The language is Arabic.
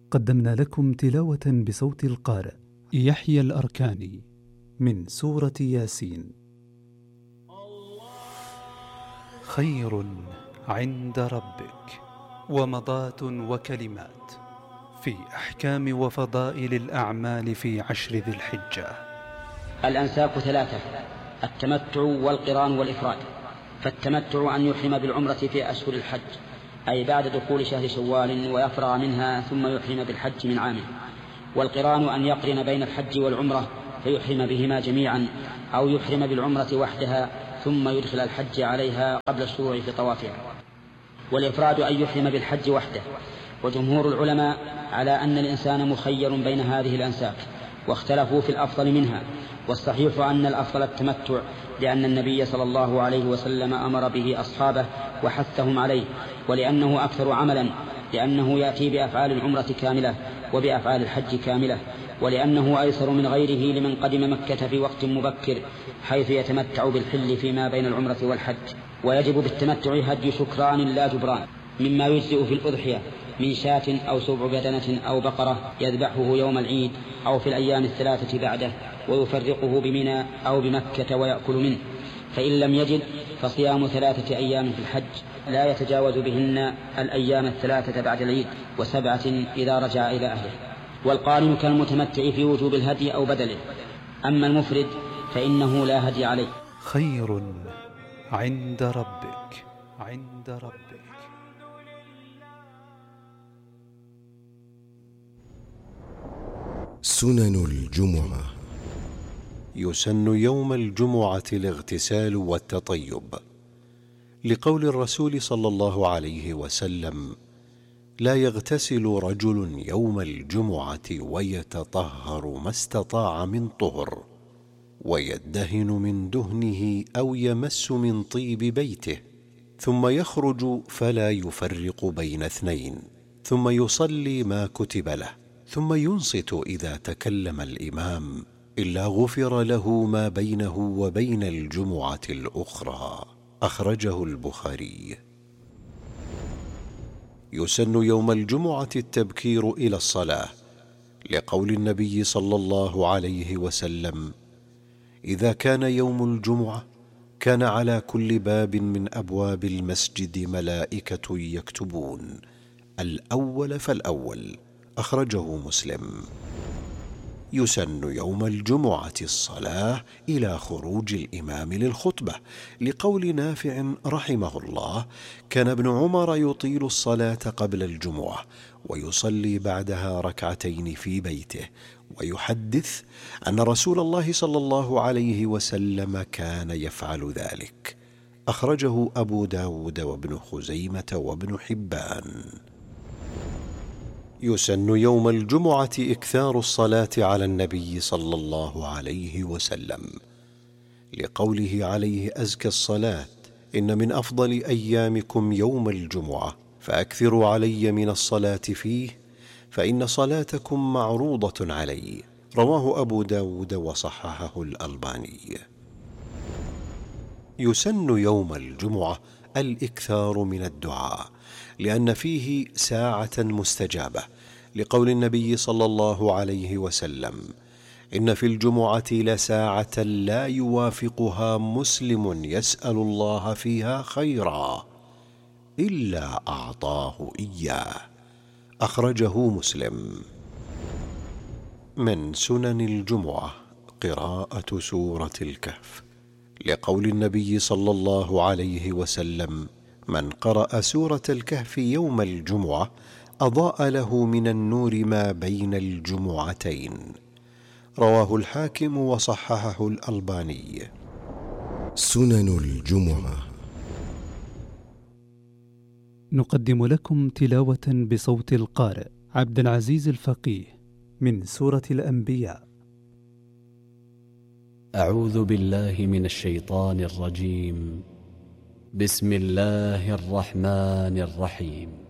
قدمنا لكم تلاوة بصوت القارئ يحيى الأركاني من سورة ياسين. خير عند ربك ومضات وكلمات في أحكام وفضائل الأعمال في 10 ذي الحجة. الأنساك 3: التمتع والقران والإفراد. فالتمتع أن يحرم بالعمرة في أشهر الحج، أي بعد دخول شهر شوال ويفرغ منها ثم يحرم بالحج من عامه. والقران أن يقرن بين الحج والعمرة فيحرم بهما جميعا، أو يحرم بالعمرة وحدها ثم يدخل الحج عليها قبل الشروع في طوافها. والإفراد أن يحرم بالحج وحده. وجمهور العلماء على أن الإنسان مخير بين هذه الأنساك، واختلفوا في الأفضل منها، والصحيح أن الأفضل التمتع، لأن النبي صلى الله عليه وسلم أمر به أصحابه وحثهم عليه، ولأنه أكثر عملا، لأنه يأتي بأفعال العمرة كاملة وبأفعال الحج كاملة، ولأنه أيسر من غيره لمن قدم مكة في وقت مبكر، حيث يتمتع بالحل فيما بين العمرة والحج. ويجب بالتمتع هدي شكران لا جبران، مما يجزئ في الأضحية من شاة أو سبع بدنة أو بقرة يذبحه يوم العيد أو في الأيام 3 بعده، ويفرقه بمنى أو بمكة ويأكل منه. فإن لم يجد فصيام 3 أيام في الحج لا يتجاوز بهن الأيام 3 بعد العيد، و7 إذا رجع إلى أهله. والقارن كالمتمتع في وجوب الهدي أو بدله. أما المفرد فإنه لا هدي عليه. خير عند ربك سنن الجمعة. يسن يوم الجمعة الاغتسال والتطيب، لقول الرسول صلى الله عليه وسلم: لا يغتسل رجل يوم الجمعة ويتطهر ما استطاع من طهر، ويدهن من دهنه أو يمس من طيب بيته، ثم يخرج فلا يفرق بين 2، ثم يصلي ما كتب له، ثم ينصت إذا تكلم الإمام، إلا غفر له ما بينه وبين الجمعة الأخرى. أخرجه البخاري. يسن يوم الجمعة التبكير إلى الصلاة، لقول النبي صلى الله عليه وسلم: إذا كان يوم الجمعة كان على كل باب من أبواب المسجد ملائكة يكتبون الأول فالأول. أخرجه مسلم. يسن يوم الجمعة الصلاة إلى خروج الإمام للخطبة، لقول نافع رحمه الله: كان ابن عمر يطيل الصلاة قبل الجمعة ويصلي بعدها 2 في بيته، ويحدث أن رسول الله صلى الله عليه وسلم كان يفعل ذلك. أخرجه أبو داود وابن خزيمة وابن حبان. يسن يوم الجمعة إكثار الصلاة على النبي صلى الله عليه وسلم، لقوله عليه أزكى الصلاة: إن من أفضل أيامكم يوم الجمعة، فأكثروا علي من الصلاة فيه، فإن صلاتكم معروضة علي. رواه أبو داود وصححه الألباني. يسن يوم الجمعة الإكثار من الدعاء، لأن فيه ساعة مستجابة، لقول النبي صلى الله عليه وسلم: إن في الجمعة لساعة لا يوافقها مسلم يسأل الله فيها خيرا إلا أعطاه إياه. أخرجه مسلم. من سنن الجمعة قراءة سورة الكهف، لقول النبي صلى الله عليه وسلم: من قرأ سورة الكهف يوم الجمعة أضاء له من النور ما بين الجمعتين. رواه الحاكم وصححه الألباني. سنن الجمعة. نقدم لكم تلاوة بصوت القارئ عبد العزيز الفقيه من سورة الأنبياء. أعوذ بالله من الشيطان الرجيم. بسم الله الرحمن الرحيم.